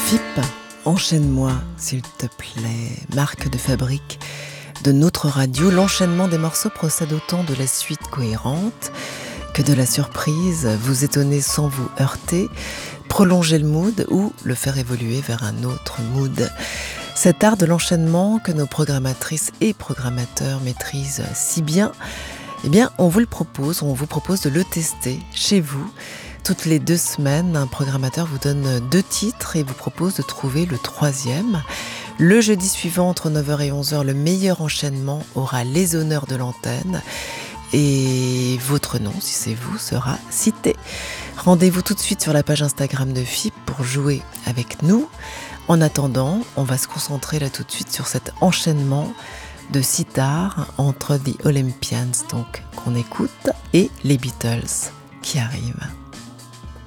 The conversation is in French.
FIP, enchaîne-moi, s'il te plaît, marque de fabrique de notre radio. L'enchaînement des morceaux procède autant de la suite cohérente que de la surprise, vous étonner sans vous heurter, prolonger le mood ou le faire évoluer vers un autre mood. Cet art de l'enchaînement que nos programmatrices et programmateurs maîtrisent si bien, eh bien, on vous propose de le tester chez vous. Toutes les 2 semaines, un programmateur vous donne 2 titres et vous propose de trouver le 3e. Le jeudi suivant, entre 9h et 11h, le meilleur enchaînement aura les honneurs de l'antenne et votre nom, si c'est vous, sera cité. Rendez-vous tout de suite sur la page Instagram de FIP pour jouer avec nous. En attendant, on va se concentrer là tout de suite sur cet enchaînement de sitar entre The Olympians, donc qu'on écoute, et les Beatles qui arrivent.